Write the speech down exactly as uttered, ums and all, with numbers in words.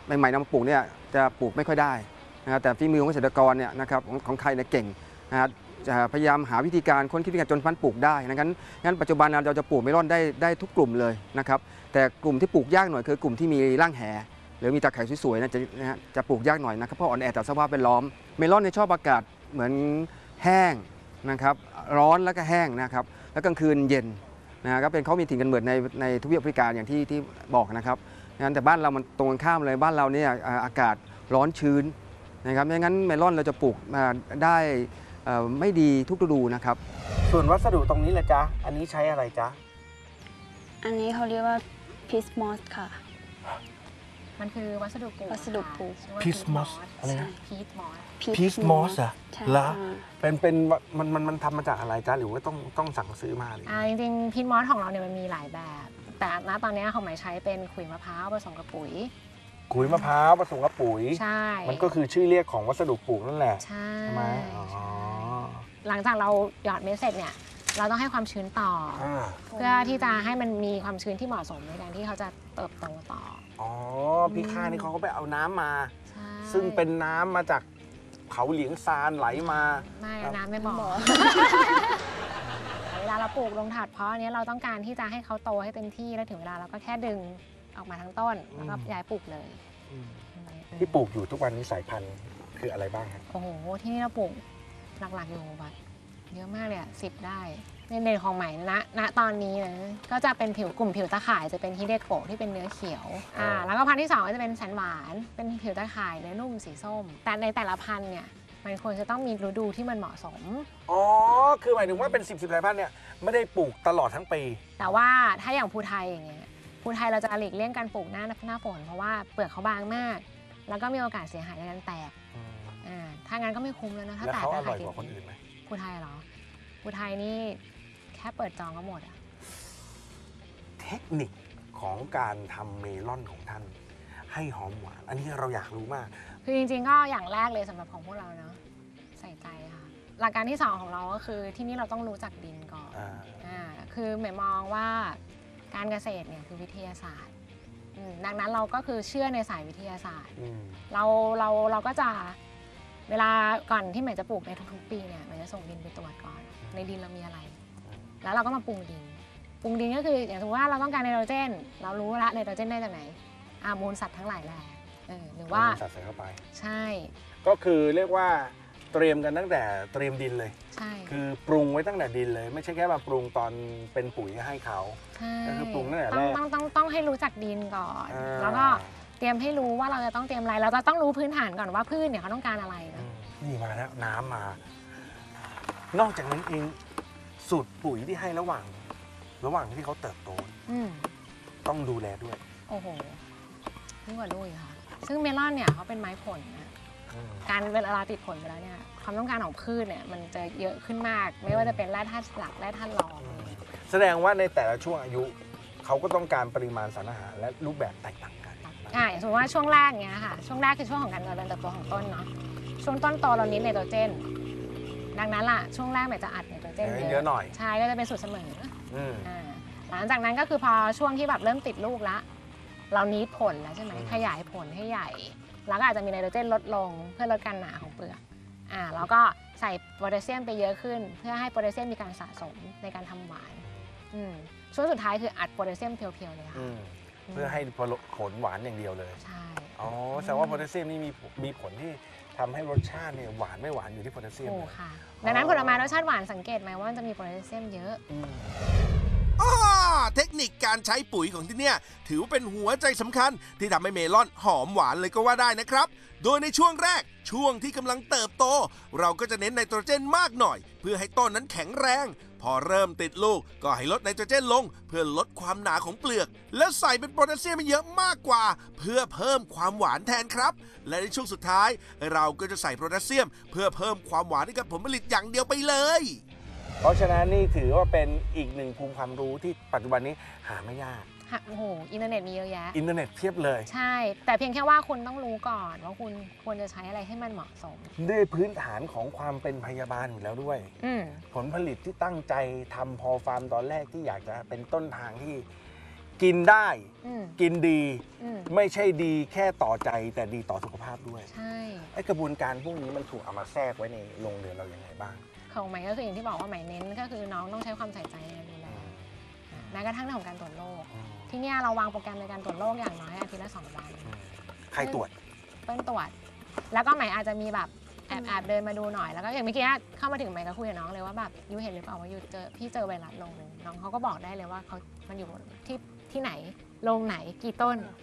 ใหม่ๆนำมาปลูกเนี่ยจะปลูกไม่ค่อยได้นะแต่ฝีมือของเกษตรกรเนี่ยนะครับของของไทยเนี่ยเก่งนะจะพยายามหาวิธีการค้นคิดวิธีการจนพันธุ์ปลูกได้นะงั้นงั้นปัจจุบันเราจะปลูกเมลอนได้ได้ทุกกลุ่มเลยนะครับแต่กลุ่มที่ปลูกยากหน่อยคือกลุ่มที่มีร่างแหหรือมีตาไข่สวยๆนะจะนะฮะจะปลูกยากหน่อยนะครับเพราะอ่อนแอต่อสภาพแวดล้อมเมลอนในชอบอากาศเหมือนแห้งนะครับร้อนแล้วก็แห้งนะครับแล้วกลางคืนเย็นนะก็เป็นเขามีถิ่นกำเนิดในในทวีปแอฟริกาอย่างที่ที่บอกนะครับงั้นแต่บ้านเรามันตรงกันข้ามเลยบ้านเราเนี่ยอากาศร้อนชื้นนะครับไม่งั้นเมลอนเราจะปลูกได้ไม่ดีทุกฤดูนะครับส่วนวัสดุตรงนี้แหละจ๊ะอันนี้ใช้อะไรจ๊ะอันนี้เขาเรียกว่าพิสมอสค่ะมันคือวัสดุปลูกวัสดุปลูกพิสมอสอะไรนะพีทมอสพีสมอสอะแล้วเป็นเป็นมันมันมันทำมาจากอะไรจ๊ะหรือว่าต้องต้องสั่งซื้อมาหรืออ่าจริงๆพีทมอสของเราเนี่ยมันมีหลายแบบ แต่ณตอนนี้ของหมายใช้เป็นขุยมะพร้าวผสมกับปุ๋ยขุยมะพร้าวผสมกับปุ๋ยใช่มันก็คือชื่อเรียกของวัสดุปลูกนั่นแหละใช่ไหมหลังจากเราหยอดเม็ดเสร็จเนี่ยเราต้องให้ความชื้นต่อเพื่อที่จะให้มันมีความชื้นที่เหมาะสมในการที่เขาจะเติบโตต่ออ๋อพี่ข้านี่เขาก็ไปเอาน้ำมาซึ่งเป็นน้ำมาจากเขาเหลียงซานไหลมาไม่น้ำไม่บอกเวลาเราปลูกลงถาดเพาะอันนี้เราต้องการที่จะให้เขาโตให้เต็มที่แล้วถึงเวลาเราก็แค่ดึงออกมาทั้งต้นแล้วก็ย้ายปลูกเลยที่ปลูกอยู่ทุกวันนี้สายพันธุ์คืออะไรบ้างครับโอ้โหที่นี่เราปลูกหลักๆอยู่แบบเยอะมากเลยอ่ะสิบได้ในเด่นของใหม่นะณตอนนี้นะก็จะเป็นผิวกลุ่มผิวตะข่ายจะเป็นฮิเดโกะที่เป็นเนื้อเขียวอ่าแล้วก็พันธุ์ที่สองก็จะเป็นแสนหวานเป็นผิวตะข่ายเนื้อนุ่มสีส้มแต่ในแต่ละพันธุ์เนี่ยมันควรจะต้องมีฤดูที่มันเหมาะสมอ๋อคือหมายถึงว่าเป็นสิบสิบสายพันธุ์เนี่ยไม่ได้ปลูกตลอดทั้งปีแต่ว่าถ้าอย่างภูไทยอย่างเงี้ยภูไทยเราจะหลีกเลี่ยงการปลูกหน้าหน้าฝนเพราะว่าเปลือกเขาบางมากแล้วก็มีโอกาสเสียหายในการแตกอ่าถ้างั้นก็ไม่คุ้มแล้วนะถ้าแตกแล้วเขาอร่อยกว่าคนอื่นไหมภูไทยเหรอภูไทยนี่แค่เปิดจองก็หมดอะเทคนิคของการทำเมลอนของท่านให้หอมหวานอันนี้เราอยากรู้มากคือจริงๆก็อย่างแรกเลยสำหรับของพวกเราเนาะใส่ใจค่ะหลักการที่สองของเราก็คือที่นี่เราต้องรู้จักดินก่อนอ่าคือหมายมองว่าการเกษตรเนี่ยคือวิทยาศาสตร์ดังนั้นเราก็คือเชื่อในสายวิทยาศาสตร์เราเราเราก็จะเวลาก่อนที่หมายจะปลูกในทุกๆปีเนี่ยหมายจะส่งดินไปตรวจก่อนในดินเรามีอะไรแล้วเราก็มาปรุงดินปรุงดินก็คืออย่างสมมติว่าเราต้องการไนโตรเจนเรารู้ละไนโตรเจนได้จากไหนอามูลสัตว์ทั้งหลายแหละหรือว่าสัตว์ใส่เข้าไปใช่ก็คือเรียกว่าเตรียมกันตั้งแต่เตรียมดินเลยใช่คือปรุงไว้ตั้งแต่ดินเลยไม่ใช่แค่มาปรุงตอนเป็นปุ๋ยให้เขาก็คือปรุงตั้งแต่แรกต้องต้องต้องให้รู้จักดินก่อนแล้วก็เตรียมให้รู้ว่าเราจะต้องเตรียมอะไรเราจะต้องรู้พื้นฐานก่อนว่าพืชเนี่ยเขาต้องการอะไรนะนี่มาแล้วน้ำมานอกจากนั้นเองสูตรปุ๋ยที่ให้ระหว่างระหว่างที่เขาเติบโตต้องดูแลด้วยโอ้โหยิ่งกว่าด้วยค่ะซึ่งเมลอนเนี่ยเขาเป็นไม้ผลนะการเวลาติดผลไปแล้วเนี่ยความต้องการของพืชเนี่ยมันจะเยอะขึ้นมากไม่ว่าจะเป็นแร่ธาตุหลักแร่ธาตุรองแสดงว่าในแต่ละช่วงอายุเขาก็ต้องการปริมาณสารอาหารและรูปแบบแตกต่างกันใช่สมมติว่าช่วงแรกเนี้ยค่ะช่วงแรกคือช่วงของการเจริญเติบโตของต้นเนาะช่วงต้นโตเราเน้นไนโตรเจนดังนั้นล่ะช่วงแรกมันจะอัดไนโตรเจนเยอะหน่อยใช่ก็จะเป็นสูตรเสมอหลังจากนั้นก็คือพอช่วงที่แบบเริ่มติดลูกละเรานี้ผลแล้วใช่ไหมขยายผลให้ใหญ่แล้วก็อาจจะมีไนโตรเจนลดลงเพื่อลดการหนาของเปลือกอ่าแล้วก็ใส่โพแทสเซียมไปเยอะขึ้นเพื่อให้โพแทสเซียมมีการสะสมในการทำหวานช่วงสุดท้ายคืออัดโพแทสเซียมเพียวๆเลยค่ะเพื่อให้ผลหวานอย่างเดียวเลยใช่อ๋อแสดงว่าโพแทสเซียมนี่มีมีผลที่ทำให้รสชาติเนี่ยหวานไม่หวานอยู่ที่โพแทสเซียมโอ้ค่ะดังนั้นผลไม้รสชาติหวานสังเกตไหมว่ามันจะมีโพแทสเซียมเยอะอ๋อเทคนิคการใช้ปุ๋ยของที่เนี่ยถือว่าเป็นหัวใจสำคัญที่ทำให้เมลอนหอมหวานเลยก็ว่าได้นะครับโดยในช่วงแรกช่วงที่กำลังเติบโตเราก็จะเน้นไนโตรเจนมากหน่อยเพื่อให้ต้นนั้นแข็งแรงพอเริ่มติดลูกก็ให้ลดไนโตรเจนลงเพื่อลดความหนาของเปลือกแล้วใส่เป็นโพแทสเซียมเยอะมากกว่าเพื่อเพิ่มความหวานแทนครับและในช่วงสุดท้ายเราก็จะใส่โพแทสเซียมเพื่อเพิ่มความหวานให้กับผลผลิตอย่างเดียวไปเลยเพราะฉะนั้นนี่ถือว่าเป็นอีกหนึ่งภูมิความรู้ที่ปัจจุบันนี้หาไม่ยากโอ้โหอินเทอร์เน็ตมีเยอะแยะอินเทอร์เน็ตเพียบเลยใช่แต่เพียงแค่ว่าคุณต้องรู้ก่อนว่าคุณควรจะใช้อะไรให้มันเหมาะสมด้วยพื้นฐานของความเป็นพยาบาลอยู่แล้วด้วยผลผลิตที่ตั้งใจทำพอฟาร์มตอนแรกที่อยากจะเป็นต้นทางที่เกินได้อืมกินดีอืมไม่ใช่ดีแค่ต่อใจแต่ดีต่อสุขภาพด้วยใช่ไอ้กระบวนการพวกนี้มันถูกเอามาแทรกไว้ในโรงเรือนเราอย่างไรบ้างของใหม่ก็คืออย่างที่บอกว่าใหม่เน้นก็คือน้องต้องใช้ความใส่ใจในการดูแลแม้กระทั่งเรื่องของการตรวจโรคที่เนี่ยเราวางโปรแกรมในการตรวจโรคอย่างน้อยอาทิตย์ละสองวันใครตรวจเปิ้ลตรวจ แล้วก็ใหม่อาจจะมีแบบแอบแอบเดินมาดูหน่อยแล้วก็อย่างเมื่อกี้เข้ามาถึงใหม่ก็คุยกับน้องเลยว่าแบบยูเห็นหรือเปล่าว่ายูเจอพี่เจอไวรัสลงหนึ่งน้องเขาก็บอกได้เลยว่าเขามันอยู่ที่ที่ไหนโรงไหนกี่ต้น